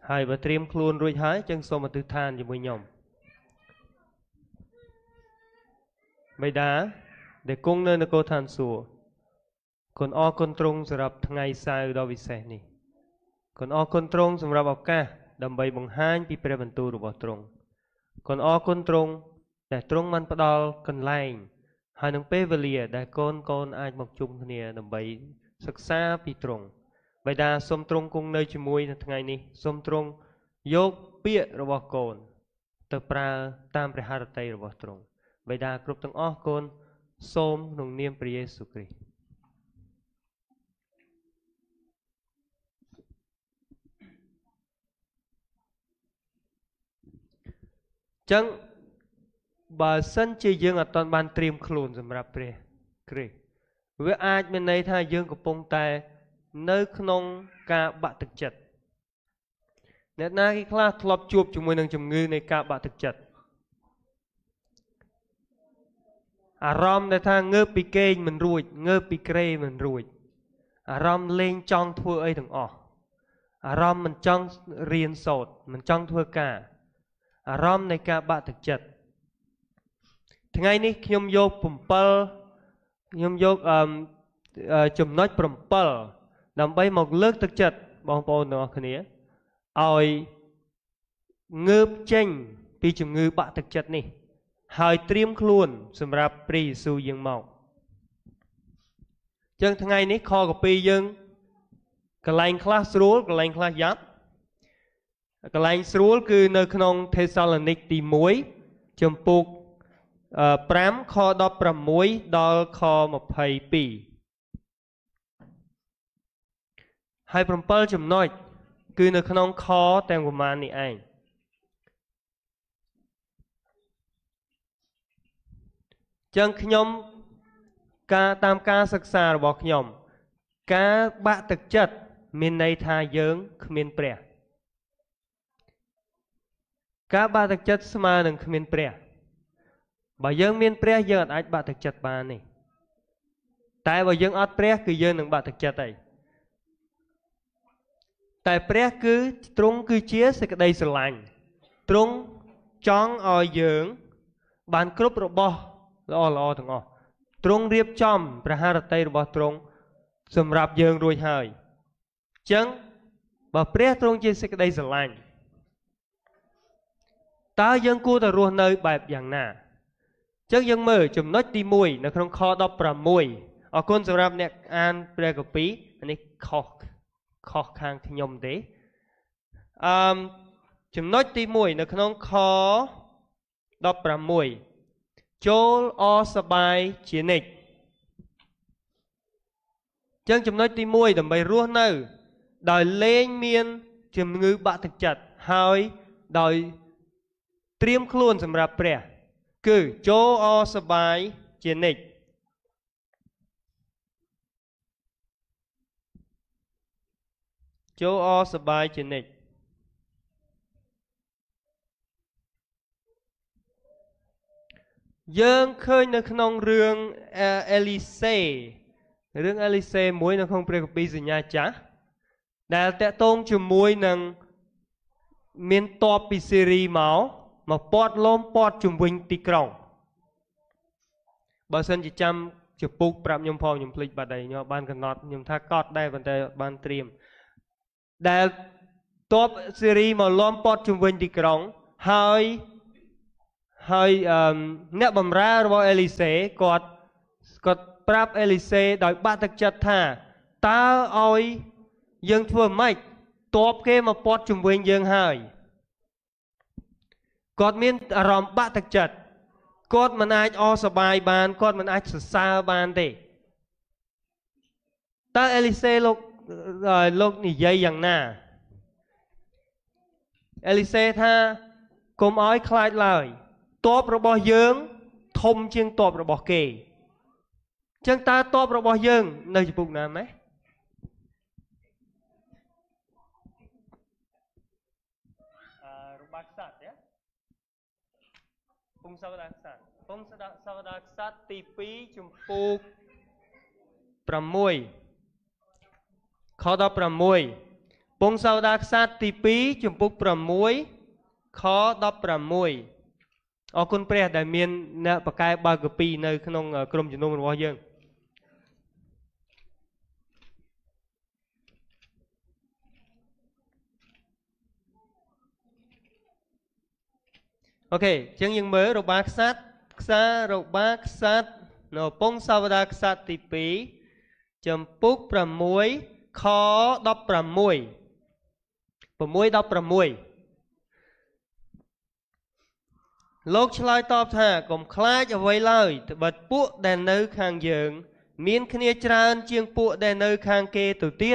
Hai và triêm khuôn rồi hái chân xô mà tư than cho mùi nhom. Bây đá để cung nơi cô than xua. Còn o con trung sẽ rập ngày sau đó vì xe này. Còn o con trung sẽ rập ọc ca đầm bày bằng hai bị pre vận tu của trung. Còn o con trung để trung man bắt đầu cần lành. Hai nông bê về lìa để con ai mọc chung này đầm bày sắc xa bị trung. Bây đá xôm trung cung nơi chùi mùi ngày này. Xôm trung dốc bịa của con. Tập ra tam pre hạ tay của trung. Bây đá cướp tăng o con xôm nông niêm pre Giê-xu Christ. Chẳng bà sân chỉ dương ở toàn ban triêm khuôn dùm rạp rê kri. Với ai bên này tha dương của bông tay nơi khôn ca bạ thực chất. Nét na khi khá thọp chuộc chung mùi nâng chùm ngư này ca bạ thực chất. Rõm để tha ngơ bì kênh mình rùi, ngơ bì kê mình rùi. Rõm lên trong thua ấy thằng ỏ. Rõm mình trong riêng sốt, mình trong thua ca. Rõm này ca bạ thực chất.ថ្ងៃនេះខ្ញុំយកចំណុច7ដើម្បីមកលើកទឹកចិត្តបងប្អូនទាំងអស់គ្នាឲ្យងើបចេញពីជំងឺបាក់ទឹកចិត្តនេះហើយត្រៀមខ្លួនសម្រាប់ព្រះយេស៊ូវយើងមកចឹងថ្ងៃនេះខកពីយើងកន្លែងខ្លះស្រួលកន្លែងខ្លះយ៉ាប់កន្លែងស្រួលគឺនៅក្នុងថេសាឡូនីកទី1ចំពុក5ខ16ដល់ខ22ហើយ7ចំណុចគឺនៅក្នុងខទាំងប្រមាណនេះឯងចឹងខ្ញុំតាមការសិក្សារបស់ខ្ញុំការបាក់ទឹកចិត្តមានន័យថាយើងគ្មានព្រះការបាក់ទឹកចិត្តស្មើនឹងគ្មានព្រះបើយើងមានព្រះយើងអាចបាក់ទឹកចិត្តបានទេតែបើយើងអត់ព្រះគឺយើងនឹងបាក់ទឹកចិត្តហើយតែព្រះគឺទ្រង់គឺជាសេចក្តីស្រឡាញ់ទ្រង់ចង់ឲ្យយើងបានគ្រប់របស់ល្អទាំងអស់ទ្រង់រៀបចំព្រះハរតីរបស់ទ្រង់សម្រាប់យើងរួចហើយអញ្ចឹងបើព្រះទ្រង់ជាសេចក្តីស្រឡាញ់តើយើងគួរតែរស់នៅបែបយ៉ាងណាចឹងយើងមើលចំណុចទី1នៅក្នុងខ16អរគុណសម្រាប់អ្នកអានព្រះគម្ពីរនេះខុសខាងខ្ញុំទេចំណុចទី1នៅក្នុងខ16ចូលអសប្បាយជានិច្ចចឹងចំណុចទី1ដើម្បីរស់នៅដោយលែងមានជំងឺបាក់ទឹកចិត្តហើយដោយត្រៀមខ្លួនសម្រាប់ព្រះគឺចូលអសប្បាយជានិច្ចចូលអសប្បាយជានិច្ចយើងឃើញនៅក្នុងរឿងអេលីសេមួយនៅក្នុងព្រះគម្ពីរសញ្ញាចាស់ដែលតកតងជាមួយនឹងមានតបពីសេរីមកពាត់លំពាត់ជំវិញទីក្រុងបើសិនជាចាំជពុកប្រាប់ខ្ញុំផងខ្ញុំភ្លេចបាត់ហើយខ្ញុំបានកំណត់ខ្ញុំថាកត់ដែរប៉ុន្តែបានត្រៀមដែលតបសេរីមកលំពាត់ជំវិញទីក្រុងហើយអ្នកបម្រើរបស់អេលីសេគាត់ប្រាប់អេលីសេដោយបាក់ទឹកចិត្តថាតើឲ្យយើងធ្វើម៉េចតបគេមកពាត់ជំវិញយើងហើយគាត់មានអារម្មណ៍បាក់ទឹកចិត្តគាត់មិនអាចអសប្បាយបានគាត់មិនអាចសរសើរបានទេតើអេលីសេលោកនិយាយយ៉ាងណាអេលីសេថាកុំឲ្យខ្លាចឡើយតបរបស់យើងធំជាងតបរបស់គេអញ្ចឹងតើតបរបស់យើងនៅចំពុកណាម៉េះរបស់ខ្សាត់ពងសវតាខ្សាត់ពងសវតាខ្សាត់ទី2ចំពុក6ខ16 ពងសាវតារក្សត្រទី2ចំពុក6ខ16អរគុណព្រះដែលមានអ្នកបកកែបើកកាពីនៅក្នុងក្រុមជំនុំរបស់យើងអូខេអញ្ចឹងយើងមើលរបាក្សត្រខ្សារបាក្សត្រនៅពងសាវតារក្សត្រទី2ចំពុក6ខ16 6:16លោកឆ្លើយតបថាកុំខ្លាចអ្វីឡើយត្បិតពួកដែលនៅខាងយើងមានគ្នាច្រើនជាងពួកដែលនៅខាងគេទៅទៀត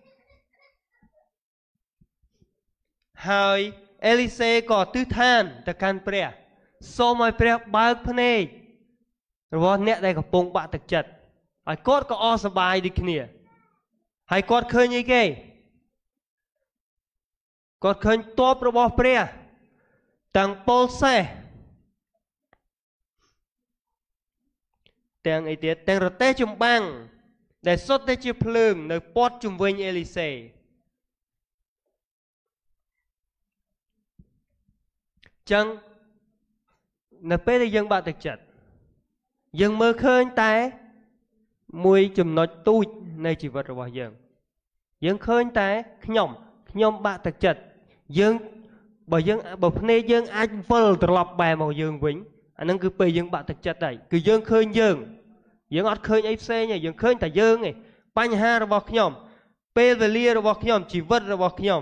ហើយអេលីសេក៏ទិដ្ឋានទៅកាន់ព្រះសូមឲ្យព្រះបើកភ្នែករបស់អ្នកដែលកំពុងបាក់ទឹកចិត្តហើយគាត់ក៏អស់សប្បាយដូចគ្នាហើយគាត់ឃើញអីគេគាត់ឃើញទ័ពរបស់ព្រះទាំងពលសេះទាំងអីទៀតទាំងរទេះចម្បាំងដែលសុទ្ធតែជាភ្លើងនៅព័ទ្ធជុំវិញអេលីសេចឹងនៅពេលដែលយើងបាក់ទឹកចិត្តយើងមើលឃើញតែមួយចំណុចទូចនៃជីវិតរបស់យើងឃើញតែខ្ញុំបាក់ទឹកចិត្តយើងបើភ្នែកយើងអាចវិលត្រឡប់បែរមកយើងវិញអានឹងគឺពេលយើងបាក់ទឹកចិត្តហើយគឺយើងឃើញយើងអត់ឃើញអីផ្សេងទេយើងឃើញតែយើងឯងបញ្ហារបស់ខ្ញុំពេលវេលារបស់ខ្ញុំជីវិតរបស់ខ្ញុំ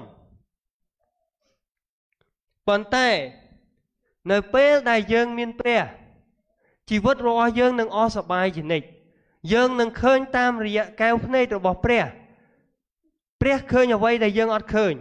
ប៉ុន្តែនៅពេលដែលយើងមានព្រះជីវិតរបស់យើងនឹងអស់សប្បាយជានិច្ចយើងនឹងឃើញតាមរយៈកែវភ្នែករបស់ព្រះឃើញអ្វីដែលយើងអត់ឃើញ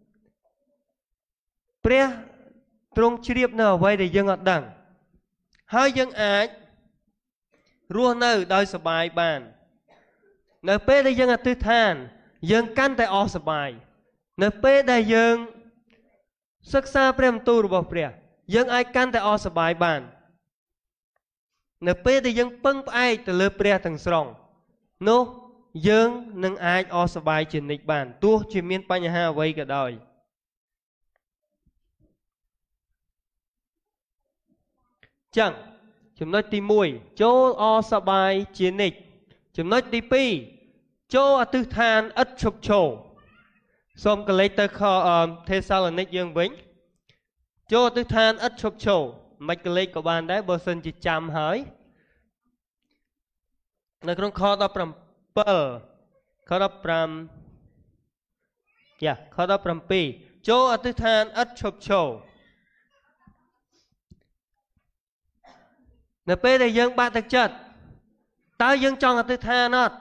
ព្រះទ្រង់ជ្រាបនៅអ្វីដែលយើងអត់ដឹងហើយយើងអាចរស់នៅដោយសប្បាយបាននៅពេលដែលយើងអធិដ្ឋានយើងកាន់តែអស់សប្បាយនៅពេលដែលយើងសិក្សាព្រះបន្ទូលរបស់ព្រះយើងអាចកាន់តែអស់សប្បាយបាននៅពេលដែលយើងពឹងផ្អែកទៅលើព្រះទាំងស្រុងនោះយើងនឹងអាចអស់សប្បាយជានិច្ចបានទោះជាមានបញ្ហាអ្វីក៏ដោយចឹងចំណុចទី1ចូលអសប្បាយជានិច្ចចំណុចទី2ចូលអធិដ្ឋានឥតឈប់ឈរសូមកលេចទៅថេសាឡូនីកយើងវិញចូលអធិដ្ឋានឥតឈប់ឈរមិនកលេចក៏បានដែរបើសិនជាចាំហើយនៅក្នុងខ17ខ15ខ17ចូលអធិដ្ឋានឥតឈប់ឈរនៅពេលដែលយើងបាក់ទឹកចិត្តតើយើងចង់អធិដ្ឋានអត់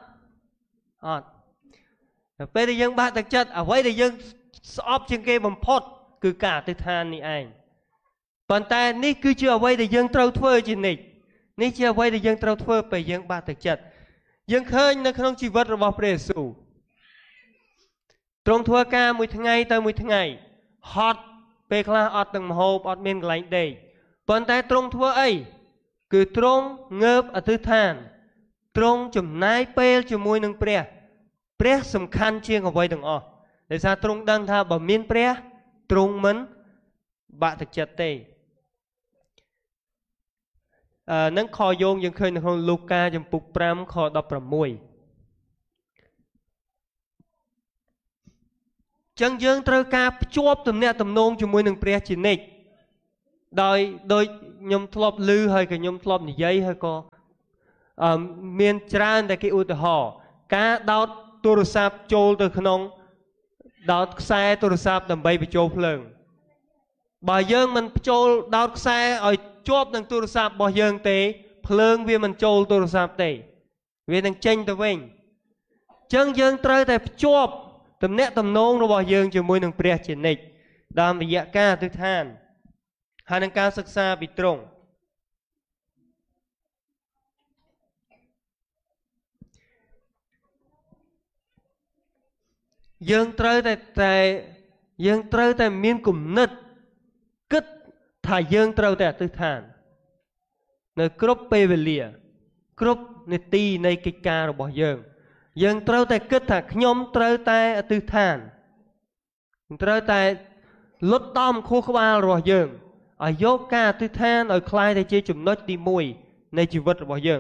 នៅពេលដែលយើងបាក់ទឹកចិត្តអ្វីដែលយើងស្អប់ជាងគេបំផុតគឺការអធិដ្ឋាននេះឯងប៉ុន្តែនេះគឺជាអ្វីដែលយើងត្រូវធ្វើជានិច្ចនេះជាអ្វីដែលយើងត្រូវធ្វើពេលយើងបាក់ទឹកចិត្តយើងឃើញនៅក្នុងជីវិតរបស់ព្រះយេស៊ូវទ្រង់ធ្វើការមួយថ្ងៃទៅមួយថ្ងៃហត់ពេលខ្លះអត់ទាំងម្ហូបអត់មានកន្លែងដេកប៉ុន្តែទ្រង់ធ្វើអីគឺទ្រង់ងើបអធិដ្ឋានទ្រង់ចំណាយពេលជាមួយនឹងព្រះសំខាន់ជាងអ្វីទាំងអស់ដោយសារទ្រង់ដឹងថាបើមានព្រះទ្រង់មិនបាក់ទឹកចិត្តទេនឹងខយោងយើងឃើញនៅក្នុងលូកាចំពុក5ខ16ចឹងយើងត្រូវការភ្ជាប់ទំនាក់ទំនងជាមួយនឹងព្រះជានិច្ចដោយខ្ញុំធ្លាប់ឮហើយក៏ខ្ញុំធ្លាប់និយាយហើយក៏មានច្រើនតែគេឧទាហរណ៍ការដោតទូរស័ព្ទចូលទៅក្នុងដោតខ្សែទូរស័ព្ទដើម្បីបញ្ចូលភ្លើងបើយើងមិនបញ្ចូលដោតខ្សែឲ្យជាប់នឹងទូរស័ព្ទរបស់យើងទេភ្លើងវាមិនចូលទូរស័ព្ទទេវានឹងចេញទៅវិញអញ្ចឹងយើងត្រូវតែភ្ជាប់ទំនាក់ទំនងរបស់យើងជាមួយនឹងព្រះជានិច្ចតាមរយៈការអធិដ្ឋានហើយនឹងការសិក្សាពីទ្រង់យើងត្រូវតែមានគំនិតគិតថាយើងត្រូវតែអធិដ្ឋាននៅគ្រប់ពេលវេលាគ្រប់នាទីនៃកិច្ចការរបស់យើងត្រូវតែគិតថាខ្ញុំត្រូវតែអធិដ្ឋានត្រូវតែលុតដំខួរក្បាលរបស់យើងឲ្យយកការអធិដ្ឋានឲ្យคล้ายទៅជាចំណុចទី1នៃជីវិតរបស់យើង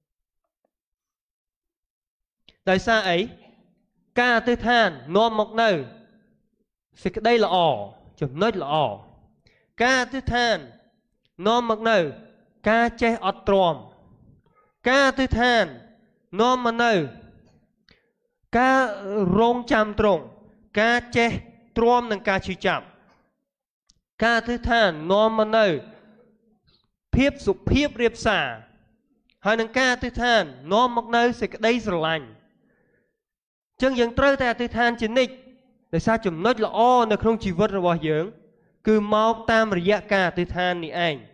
ដោយសារអីការអធិដ្ឋាននាំមកនៅសេចក្តីល្អចំណុចល្អការអធិដ្ឋាននាំមកនៅការចេះអត់ទ្រាំការអធិដ្ឋាននាំមកនៅការរងចាំត្រង់ការចេះទ្រាំនឹងការឈឺចាប់ការអធិដ្ឋាននាំមកនៅភាពសុភាពរាបសារហើយនឹងការអធិដ្ឋាននាំមកនៅសេចក្តីស្រឡាញ់ចឹងយើងត្រូវតែអធិដ្ឋានជានិច្ចដោយសារចំណុចល្អនៅក្នុងជីវិតរបស់យើងគឺមកតាមរយៈការអធិដ្ឋាននេះឯង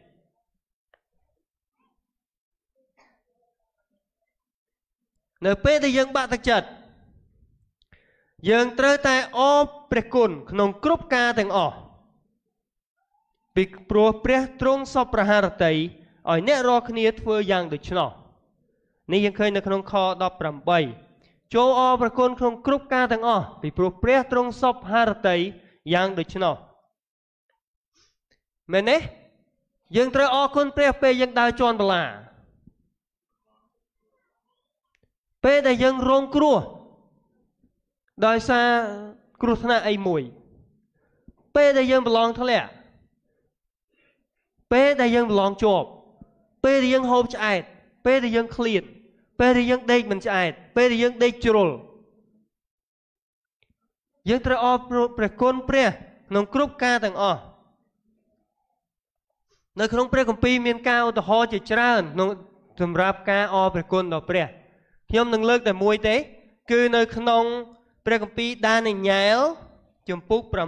នៅពេលដែលយើងបាក់ទឹកចិត្តយើងត្រូវតែអរព្រះគុណក្នុងគ្រប់ការទាំងអស់ពីព្រោះព្រះទ្រង់សពប្រហារតីឲ្យអ្នករាល់គ្នាធ្វើយ៉ាងដូច្នោះនេះយើងឃើញនៅក្នុងខ18ចូលអរព្រះគុណក្នុងគ្រប់ការទាំងអស់ពីព្រោះព្រះទ្រង់សពហារតីយ៉ាងដូច្នោះមែនទេយើងត្រូវអរគុណព្រះពេលយើងដើរជន់បលាពេលដែលយើងរងគ្រោះដោយសារគ្រោះថ្នាក់អីមួយពេលដែលយើងប្រឡងធ្លាក់ពេលដែលយើងប្រឡងជាប់ពេលដែលយើងហូបឆ្អែតពេលដែលយើងឃ្លាតពេលដែលយើងដេកមិនឆ្អែតពេលដែលយើងដេកជ្រុលយើងត្រូវអរព្រះគុណព្រះក្នុងគ្រប់ការទាំងអស់នៅក្នុងព្រះគម្ពីរមានការឧទាហរណ៍ជាច្រើនក្នុងសម្រាប់ការអរព្រះគុណដល់ព្រះខ្ញុំនឹងលើកតែមួយទេគឺនៅក្នុងព្រះគម្ពីរដានីយ៉ែលជំពូក6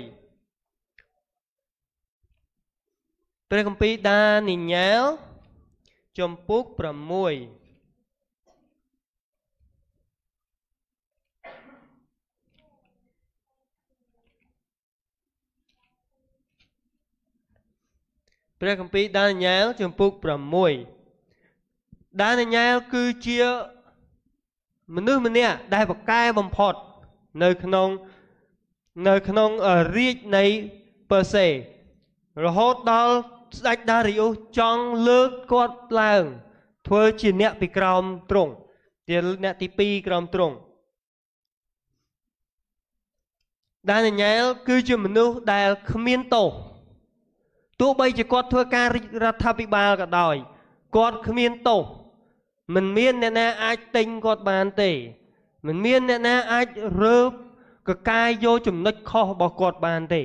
ព្រះគម្ពីរដានីយ៉ែលជំពូក6ព្រះគម្ពីរដានីយ៉ែលជំពូក6ដានីយ៉ែលគឺជាមនុស្សម្នាក់ដែលប្រកែបំផុតនៅក្នុងរាជនៃពើសេរហូតដល់ស្ដេចដារីឧសចង់លើកគាត់ឡើងធ្វើជាអ្នកពីក្រោមទ្រង់ជាអ្នកទី2ក្រោមទ្រង់ដានីយ៉ែលគឺជាមនុស្សដែលគ្មានទោសទោះបីជាគាត់ធ្វើការរដ្ឋាភិបាលក៏ដោយគាត់គ្មានទោសមិនមានអ្នកណាអាចទិញគាត់បានទេមិនមានអ្នកណាអាចរើបកកាយយកចំណុចខុសរបស់គាត់បានទេ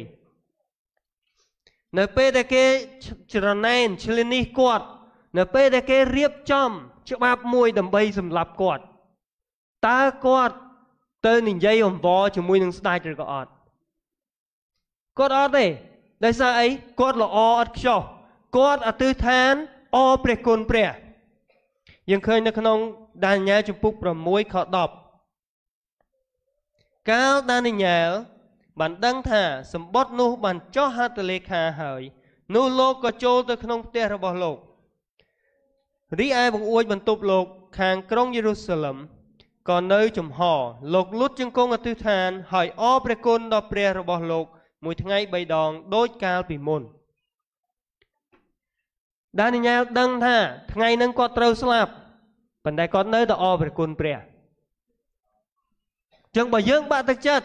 នៅពេលដែលគេច្រណែនឆ្លៀននេះគាត់នៅពេលដែលគេរៀបចំច្បាប់មួយដើម្បីសម្លាប់គាត់តើគាត់ទៅនិយាយអង្វរជាមួយនឹងស្ដេចឬក៏អត់គាត់អត់ទេដោយសារអីគាត់ល្អឥតខ្ចោះគាត់អធិដ្ឋានអរព្រះគុណព្រះយើងឃើញនៅក្នុងដានីយ៉ែលជំពូក6ខ10កាលដានីយ៉ែលបានដឹងថាសម្បត្តិនោះបានចុះហត្ថលេខាហើយនោះលោកក៏ចូលទៅក្នុងផ្ទះរបស់លោករីឯបង្អួចបន្ទប់លោកខាងក្រុងយេរូសាឡឹមក៏នៅចំហលោកលុតជង្គង់អធិដ្ឋានហើយអរព្រះគុណដល់ព្រះរបស់លោកមួយថ្ងៃ3ដងដូចកាលពីមុនដានីយ៉ែលដឹងថាថ្ងៃហ្នឹងគាត់ត្រូវស្លាប់ប៉ុន្តែគាត់នៅតែអរព្រះគុណព្រះចឹងបើយើងបាក់ទឹកចិត្ត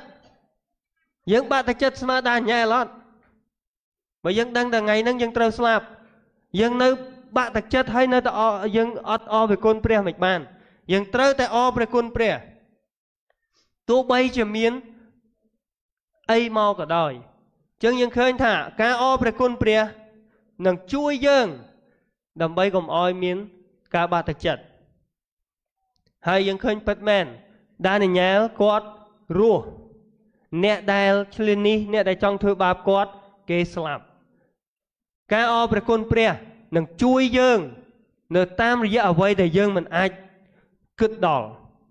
ស្មើដានីយ៉ែលអត់បើយើងដឹងតែថ្ងៃហ្នឹងយើងត្រូវស្លាប់យើងនៅបាក់ទឹកចិត្តហើយនៅតែយើងអត់អរព្រះគុណព្រះមិនបានយើងត្រូវតែអរព្រះគុណព្រះទោះបីជាមានអីមកក៏ដោយចឹងយើងឃើញថាការអរព្រះគុណព្រះនឹងជួយយើងដើម្បីកុំឲ្យមានការបាក់ទឹកចិត្តហើយយើងឃើញពិតមែនដានីយ៉ែលគាត់រស់អ្នកដែលឆ្លៀននេះអ្នកដែលចង់ធ្វើបាបគាត់គេស្លាប់ការអរព្រះគុណព្រះនឹងជួយយើងនៅតាមរយៈអ្វីដែលយើងមិនអាចគិតដល់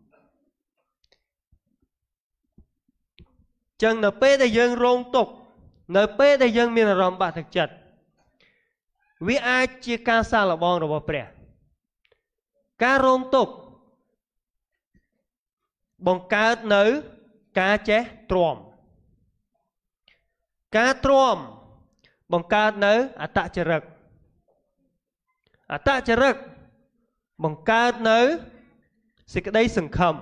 ចឹងនៅពេលដែលយើងរងទុក្ខនៅពេលដែលយើងមានអារម្មណ៍បាក់ទឹកចិត្តវាអាចជាការសាកល្បងរបស់ព្រះការរងទុក្ខបង្កើតនៅការចេះទ្រាំការទ្រាំបង្កើតនៅអតចរិតអតចរិតបង្កើតនៅសេចក្តីសង្ឃឹម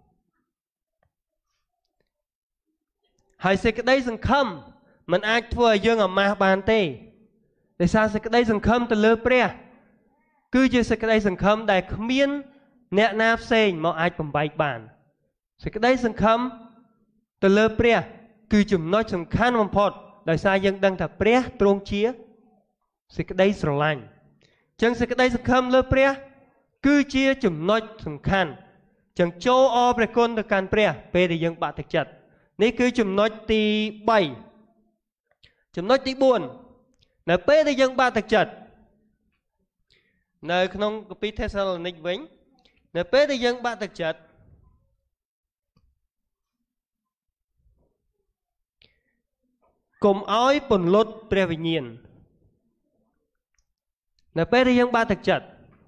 ហើយសេចក្តីសង្ឃឹមมันអាចធ្វើឲ្យយើងអាម៉ាស់បានទេដោយសារសេចក្តីសង្ឃឹមទៅលើព្រះគឺជាសេចក្តីសង្ឃឹមដែលគ្មានអ្នកណាផ្សេងមកអាចបំបែកបានសេចក្តីសង្ឃឹមទៅលើព្រះគឺចំណុចសំខាន់បំផុតដោយសារយើងដឹងថាព្រះទ្រង់ជាសេចក្តីស្រឡាញ់អញ្ចឹងសេចក្តីសង្ឃឹមលើព្រះគឺជាចំណុចសំខាន់អញ្ចឹងចូលអរព្រះគុណទៅកាន់ព្រះពេលដែលយើងបាក់ទឹកចិត្តនេះគឺចំណុចទី3ចំណុចទី4នៅពេលដែលយើងបាក់ទឹកចិត្តនៅក្នុងគម្ពីរថេសាឡូនីកវិញនៅពេលដែលយើងបាក់ទឹកចិត្តកុំឲ្យពន្លត់ព្រះវិញ្ញាណនៅពេលដែលយើងបាក់ទឹកចិត្ត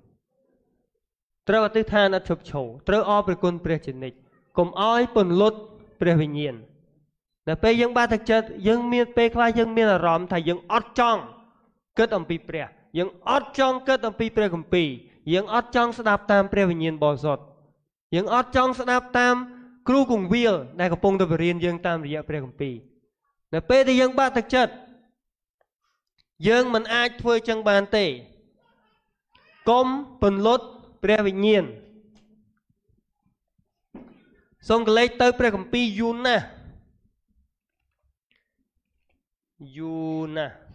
ត្រូវអធិដ្ឋានឥតឈប់ឈរត្រូវអរព្រះគុណព្រះជានិច្ចកុំឲ្យពន្លត់ព្រះវិញ្ញាណនៅពេលយើងបាក់ទឹកចិត្តយើងមានពេលខ្លះយើងមានអារម្មណ៍ថាយើងអត់ចង់គិតអំពីព្រះយើងអត់ចង់គិតអំពីព្រះគម្ពីរយើងអត់ចង់ស្ដាប់តាមព្រះវិញ្ញាណបរិសុទ្ធយើងអត់ចង់ស្ដាប់តាមគ្រូគង្វាលដែលកំពុងតែបរៀនយើងតាមរយៈព្រះគម្ពីរនៅពេលដែលយើងបាក់ទឹកចិត្តយើងមិនអាចធ្វើចឹងបានទេកុំពន្លត់ព្រះវិញ្ញាណសូមកលេចទៅព្រះគម្ពីរយូណា